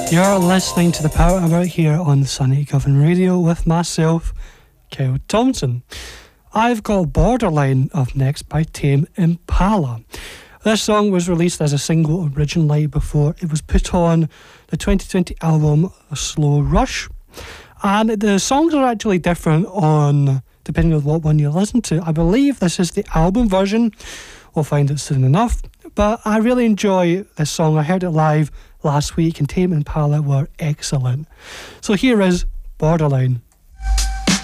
You're listening to the Power Hour here on Sunny Govan Radio with myself, Kyle Thompson. I've got Borderline up next by Tame Impala. This song was released as a single originally before it was put on the 2020 album Slow Rush. And the songs are actually different on depending on what one you listen to. I believe this is the album version. We'll find it soon enough. But I really enjoy this song. I heard it live last week and Tame Impala were excellent. So here is Borderline.